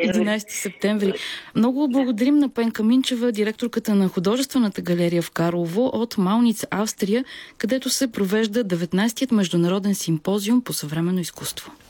11 септември. Много благодарим на Пенка Минчева, директорката на художествената галерия в Карлово от Малниц, Австрия, където се провежда 19-тият международен симпозиум по съвременно изкуство.